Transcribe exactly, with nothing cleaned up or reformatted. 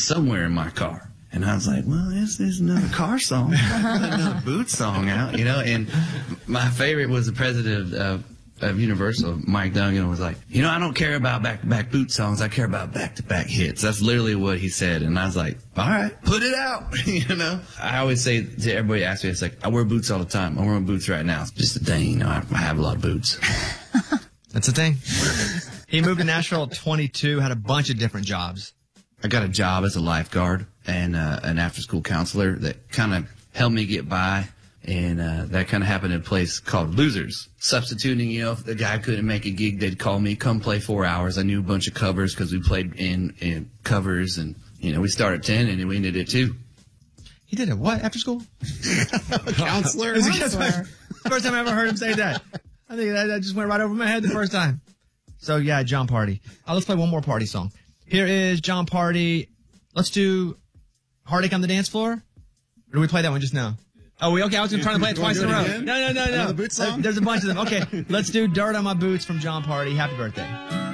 somewhere in my car. And I was like, well, this is another car song, another boot song out, you know. And my favorite was the president of, uh, of Universal, Mike Dungan, was like, you know, I don't care about back-to-back boot songs. I care about back-to-back hits. That's literally what he said. And I was like, all right, put it out, you know. I always say to everybody, ask me, it's like, I wear boots all the time. I'm wearing boots right now. It's just a thing, you know. I, I have a lot of boots. That's the thing. He moved to Nashville at twenty-two, had a bunch of different jobs. I got a job as a lifeguard and uh, an after-school counselor that kind of helped me get by, and uh, that kind of happened in a place called Losers. Substituting, you know, if the guy couldn't make a gig, they'd call me, come play four hours. I knew a bunch of covers because we played in, in covers, and, you know, we started at ten, and we ended at two. He did it what, after school? Counselor? Counselor. First time I ever heard him say that. I think that, that just went right over my head the first time. So, yeah, John Party. Uh, let's play one more Party song. Here is John Party. Let's do Heartache on the Dance Floor. Or did we play that one just now? Oh, we okay. I was trying to play it twice in a row. No, no, no, no. Another boot song? There's a bunch of them. Okay, let's do Dirt on My Boots from John Party. Happy birthday.